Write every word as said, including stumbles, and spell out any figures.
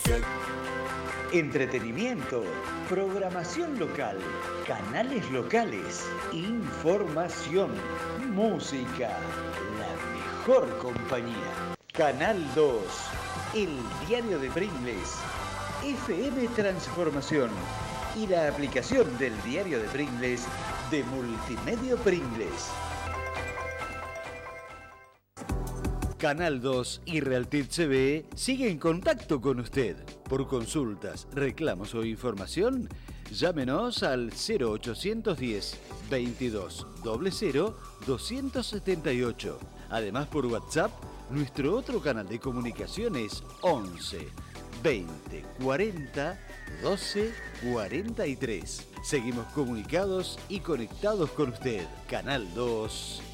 Entretenimiento, programación local, canales locales, información, música, la mejor compañía. Canal dos, el diario de Pringles, F M Transformación y la aplicación del diario de Pringles de Multimedia Pringles. Canal dos y Realtit C V sigue en contacto con usted. Por consultas, reclamos o información, llámenos al cero ochocientos diez, veintidós, cero cero, doscientos setenta y ocho. Además, por WhatsApp, nuestro otro canal de comunicación es once, veinte, cuarenta, doce, cuarenta y tres. Seguimos comunicados y conectados con usted. Canal dos